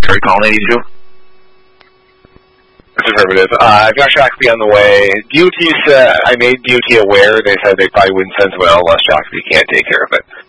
military call 82. That's affirmative. I've got Shakopee on the way. DOT said, I made DOT aware. They said they probably wouldn't send someone else unless Shakopee can't take care of it.